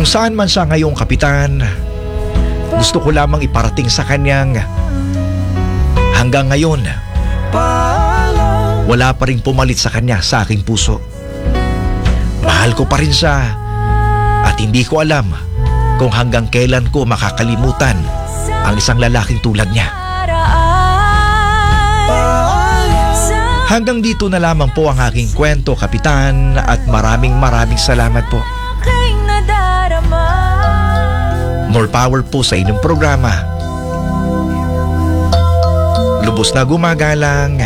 saan man siya ngayong kapitan, gusto ko lamang iparating sa kanyang hanggang ngayon, wala pa rin pumalit sa kanya sa aking puso. Mahal ko pa rin siya at hindi ko alam kung hanggang kailan ko makakalimutan ang isang lalaking tulad niya. Hanggang dito na lamang po ang aking kwento, kapitan, at maraming salamat po. More power po sa inyong programa. Lubos na gumagalang,